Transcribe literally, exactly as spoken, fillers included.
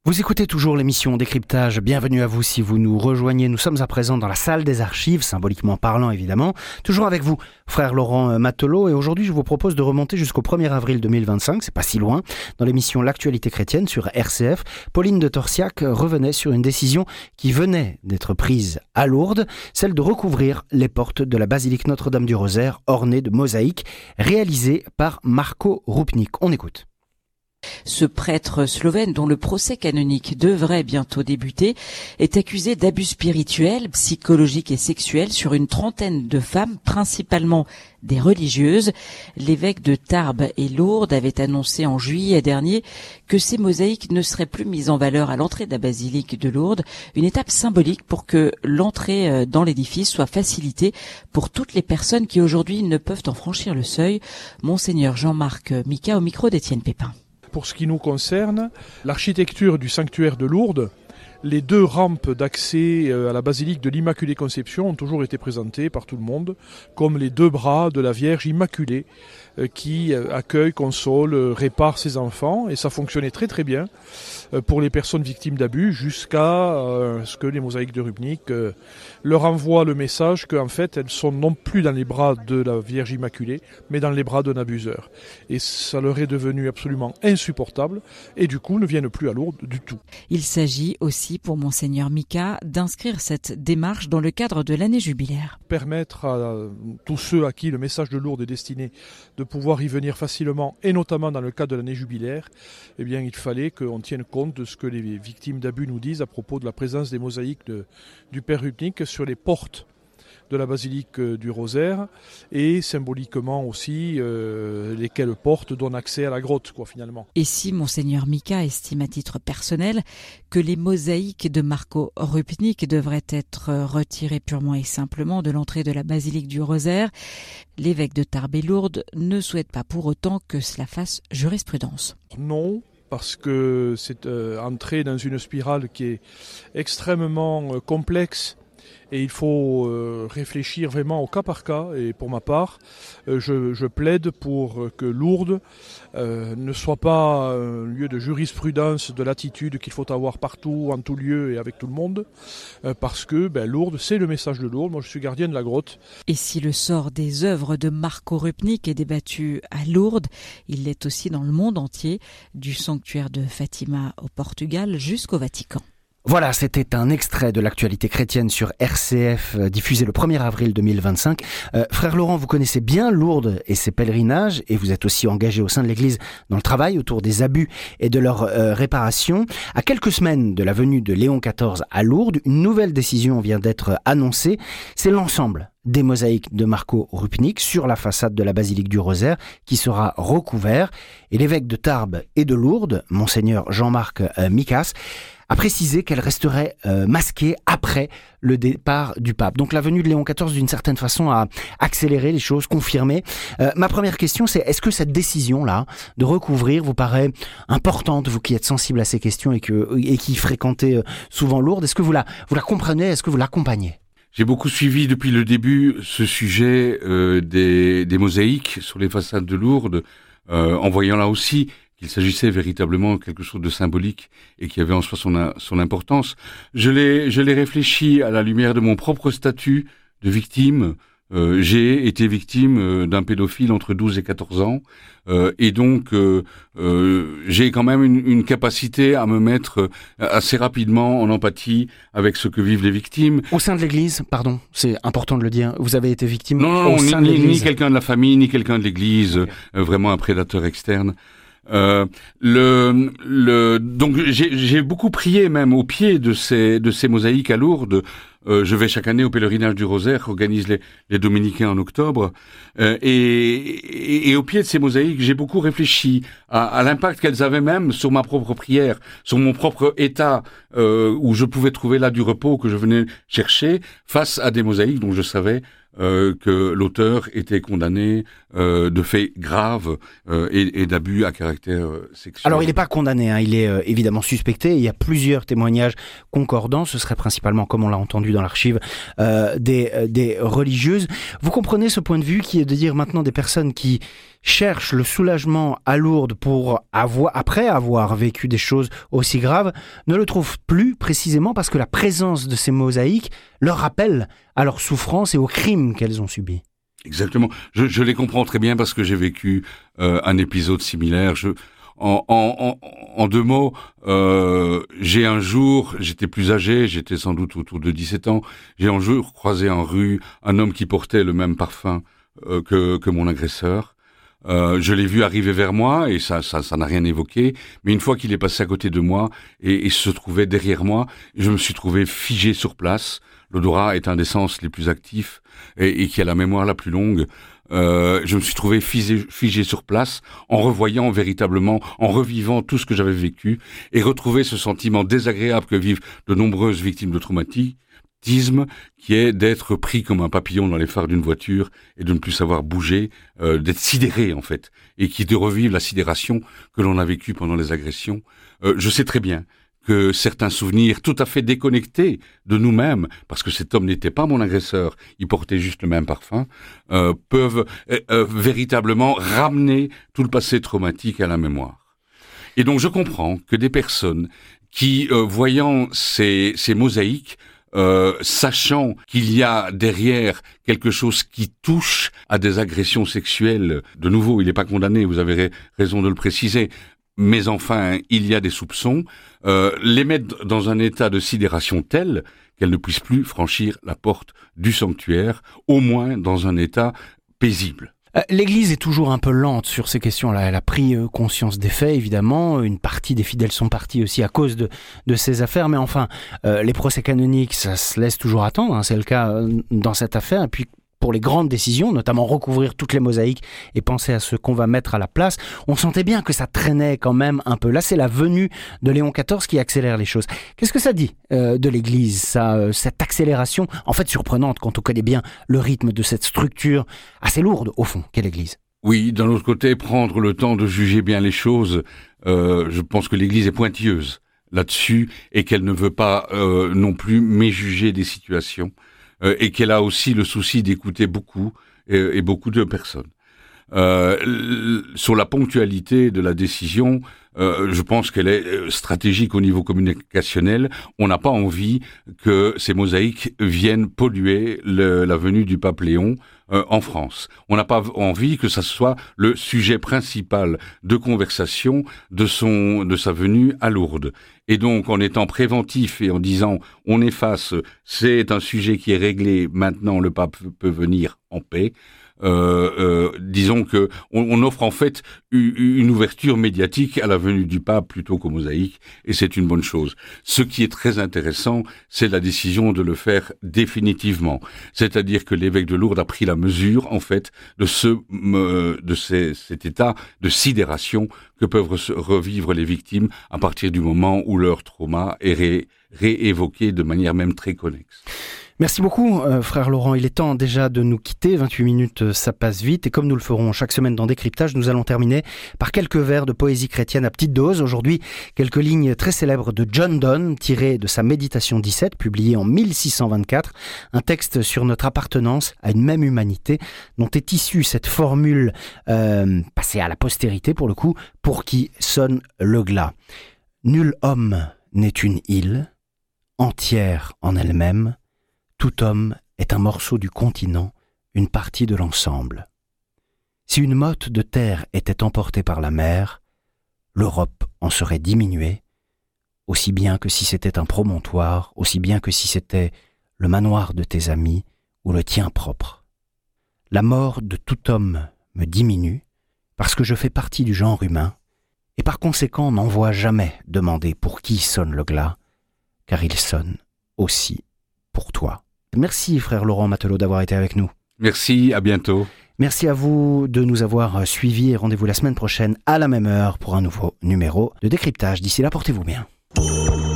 Vous écoutez toujours l'émission Décryptage, bienvenue à vous si vous nous rejoignez. Nous sommes à présent dans la salle des archives, symboliquement parlant évidemment. Toujours avec vous, frère Laurent Matelot, et aujourd'hui je vous propose de remonter jusqu'au premier avril deux mille vingt-cinq, c'est pas si loin. Dans l'émission L'actualité chrétienne sur R C F, Pauline de Torsiac revenait sur une décision qui venait d'être prise à Lourdes, celle de recouvrir les portes de la basilique Notre-Dame du Rosaire ornées de mosaïques réalisées par Marko Rupnik. On écoute. Ce prêtre slovène, dont le procès canonique devrait bientôt débuter, est accusé d'abus spirituels, psychologiques et sexuels sur une trentaine de femmes, principalement des religieuses. L'évêque de Tarbes et Lourdes avait annoncé en juillet dernier que ces mosaïques ne seraient plus mises en valeur à l'entrée de la basilique de Lourdes, une étape symbolique pour que l'entrée dans l'édifice soit facilitée pour toutes les personnes qui aujourd'hui ne peuvent en franchir le seuil. Monseigneur Jean-Marc Mika au micro d'Étienne Pépin. Pour ce qui nous concerne, l'architecture du sanctuaire de Lourdes, les deux rampes d'accès à la basilique de l'Immaculée Conception ont toujours été présentées par tout le monde comme les deux bras de la Vierge Immaculée qui accueille, console, répare ses enfants, et ça fonctionnait très très bien pour les personnes victimes d'abus jusqu'à ce que les mosaïques de Rupnik leur envoient le message qu'en fait elles sont non plus dans les bras de la Vierge Immaculée mais dans les bras d'un abuseur, et ça leur est devenu absolument insupportable et du coup ne viennent plus à Lourdes du tout. Il s'agit aussi pour Monseigneur Mika d'inscrire cette démarche dans le cadre de l'année jubilaire. Permettre à tous ceux à qui le message de Lourdes est destiné de pouvoir y venir facilement, et notamment dans le cadre de l'année jubilaire, eh bien, il fallait qu'on tienne compte de ce que les victimes d'abus nous disent à propos de la présence des mosaïques de, du Père Rupnik sur les portes de la basilique du Rosaire, et symboliquement aussi euh, lesquelles portes donnent accès à la grotte, quoi, finalement. Et si Monseigneur Mika estime à titre personnel que les mosaïques de Marko Rupnik devraient être retirées purement et simplement de l'entrée de la basilique du Rosaire, l'évêque de Tarbes et Lourdes ne souhaite pas pour autant que cela fasse jurisprudence. Non, parce que c'est euh, entrer dans une spirale qui est extrêmement euh, complexe. Et il faut euh, réfléchir vraiment au cas par cas. Et pour ma part, euh, je, je plaide pour que Lourdes euh, ne soit pas un lieu de jurisprudence de l'attitude qu'il faut avoir partout, en tout lieu et avec tout le monde. Euh, parce que ben, Lourdes, c'est le message de Lourdes. Moi, je suis gardien de la grotte. Et si le sort des œuvres de Marko Rupnik est débattu à Lourdes, il l'est aussi dans le monde entier, du sanctuaire de Fatima au Portugal jusqu'au Vatican. Voilà, c'était un extrait de l'actualité chrétienne sur R C F, euh, diffusé le premier avril deux mille vingt-cinq. Euh, frère Laurent, vous connaissez bien Lourdes et ses pèlerinages, et vous êtes aussi engagé au sein de l'Église dans le travail autour des abus et de leur euh, réparation. À quelques semaines de la venue de Léon quatorze à Lourdes, une nouvelle décision vient d'être annoncée. C'est l'ensemble des mosaïques de Marko Rupnik sur la façade de la basilique du Rosaire qui sera recouvert. Et l'évêque de Tarbes et de Lourdes, Monseigneur Jean-Marc euh, Mikas, a précisé qu'elle resterait euh, masquée après le départ du pape. Donc la venue de Léon quatorze, d'une certaine façon, a accéléré les choses, confirmé. Euh, ma première question, c'est est-ce que cette décision-là de recouvrir vous paraît importante, vous qui êtes sensible à ces questions et, que, et qui fréquentez euh, souvent Lourdes, est-ce que vous la, vous la comprenez, est-ce que vous l'accompagnez ? J'ai beaucoup suivi depuis le début ce sujet euh, des, des mosaïques sur les façades de Lourdes, euh, en voyant là aussi qu'il s'agissait véritablement de quelque chose de symbolique et qui avait en soi son, son importance. Je l'ai, je l'ai réfléchi à la lumière de mon propre statut de victime. Euh, j'ai été victime euh, d'un pédophile entre douze et quatorze ans, euh, et donc euh, euh, j'ai quand même une, une capacité à me mettre euh, assez rapidement en empathie avec ce que vivent les victimes. Au sein de l'Église, pardon, c'est important de le dire, vous avez été victime non, non, au non, sein ni, de l'Église. Ni quelqu'un de la famille, ni quelqu'un de l'Église, okay. euh, vraiment un prédateur externe. Euh, le, le, donc j'ai, j'ai beaucoup prié même au pied de ces, de ces mosaïques à Lourdes. Euh, je vais chaque année au pèlerinage du Rosaire qu'organisent les, les Dominicains en octobre. Euh, et, et, et au pied de ces mosaïques, j'ai beaucoup réfléchi à, à l'impact qu'elles avaient même sur ma propre prière, sur mon propre état, euh, où je pouvais trouver là du repos que je venais chercher face à des mosaïques dont je savais euh, que l'auteur était condamné euh, de faits graves euh, et, et d'abus à caractère euh, sexuel. Alors il n'est pas condamné, hein, il est euh, évidemment suspecté. Il y a plusieurs témoignages concordants. Ce serait principalement, comme on l'a entendu dans l'archive, euh, des, euh, des religieuses. Vous comprenez ce point de vue qui est de dire maintenant des personnes qui cherchent le soulagement à Lourdes pour avoir, après avoir vécu des choses aussi graves, ne le trouvent plus précisément parce que la présence de ces mosaïques leur rappelle à leurs souffrances et aux crimes qu'elles ont subis. Exactement. Je, je les comprends très bien parce que j'ai vécu euh, un épisode similaire. Je, en, en, en, en deux mots, euh, j'ai un jour, j'étais plus âgé, j'étais sans doute autour de dix-sept ans, j'ai un jour croisé en rue un homme qui portait le même parfum euh, que, que mon agresseur. Euh, je l'ai vu arriver vers moi et ça, ça, ça n'a rien évoqué. Mais une fois qu'il est passé à côté de moi et, et se trouvait derrière moi, je me suis trouvé figé sur place. L'odorat est un des sens les plus actifs et, et qui a la mémoire la plus longue. Euh, je me suis trouvé figé, figé sur place en revoyant véritablement, en revivant tout ce que j'avais vécu et retrouver ce sentiment désagréable que vivent de nombreuses victimes de traumatisme, qui est d'être pris comme un papillon dans les phares d'une voiture et de ne plus savoir bouger, euh, d'être sidéré en fait, et qui de revivre la sidération que l'on a vécue pendant les agressions. Euh, je sais très bien que certains souvenirs tout à fait déconnectés de nous-mêmes, parce que cet homme n'était pas mon agresseur, il portait juste le même parfum, euh, peuvent euh, euh, véritablement ramener tout le passé traumatique à la mémoire. Et donc je comprends que des personnes qui, euh, voyant ces, ces mosaïques, Euh, sachant qu'il y a derrière quelque chose qui touche à des agressions sexuelles, de nouveau, il n'est pas condamné, vous avez raison de le préciser, mais enfin, il y a des soupçons, euh, les mettre dans un état de sidération tel qu'elles ne puissent plus franchir la porte du sanctuaire, au moins dans un état paisible. L'Église est toujours un peu lente sur ces questions-là. Elle a pris conscience des faits, évidemment. Une partie des fidèles sont partis aussi à cause de, de ces affaires. Mais enfin, euh, les procès canoniques, ça se laisse toujours attendre. Hein. C'est le cas dans cette affaire. Et puis, pour les grandes décisions, notamment recouvrir toutes les mosaïques et penser à ce qu'on va mettre à la place, on sentait bien que ça traînait quand même un peu. Là, c'est la venue de Léon quatorze qui accélère les choses. Qu'est-ce que ça dit euh, de l'Église, ça, euh, cette accélération, en fait surprenante quand on connaît bien le rythme de cette structure assez lourde, au fond, qu'est l'Église? Oui, d'un autre côté, prendre le temps de juger bien les choses, euh, je pense que l'Église est pointilleuse là-dessus et qu'elle ne veut pas euh, non plus méjuger des situations. Euh, et qu'elle a aussi le souci d'écouter beaucoup et, et beaucoup de personnes. Euh, l- sur la ponctualité de la décision, euh, je pense qu'elle est stratégique au niveau communicationnel. On n'a pas envie que ces mosaïques viennent polluer le, la venue du pape Léon euh, en France. On n'a pas envie que ça soit le sujet principal de conversation de son, de sa venue à Lourdes. Et donc, en étant préventif et en disant on efface, c'est un sujet qui est réglé, maintenant le pape peut venir en paix. Euh, euh, disons que on, on offre en fait une, une ouverture médiatique à la venue du pape plutôt qu'aux mosaïques, et c'est une bonne chose. Ce qui est très intéressant, c'est la décision de le faire définitivement, c'est-à-dire que l'évêque de Lourdes a pris la mesure en fait de ce euh, de ces, cet état de sidération que peuvent re- revivre les victimes à partir du moment où leur trauma est ré, réévoqué de manière même très connexe. Merci beaucoup, euh, frère Laurent. Il est temps déjà de nous quitter. vingt-huit minutes, ça passe vite. Et comme nous le ferons chaque semaine dans Décryptage, nous allons terminer par quelques vers de poésie chrétienne à petite dose. Aujourd'hui, quelques lignes très célèbres de John Donne, tirées de sa Méditation dix-sept, publiée en mille six cent vingt-quatre. Un texte sur notre appartenance à une même humanité, dont est issue cette formule euh, passée à la postérité, pour le coup, pour qui sonne le glas. Nul homme n'est une île, entière en elle-même. Tout homme est un morceau du continent, une partie de l'ensemble. Si une motte de terre était emportée par la mer, l'Europe en serait diminuée, aussi bien que si c'était un promontoire, aussi bien que si c'était le manoir de tes amis ou le tien propre. La mort de tout homme me diminue, parce que je fais partie du genre humain, et par conséquent n'envoie jamais demander pour qui sonne le glas, car il sonne aussi pour toi. Merci, frère Laurent Matelots, d'avoir été avec nous. Merci, à bientôt. Merci à vous de nous avoir suivis et rendez-vous la semaine prochaine à la même heure pour un nouveau numéro de Décryptage. D'ici là, portez-vous bien.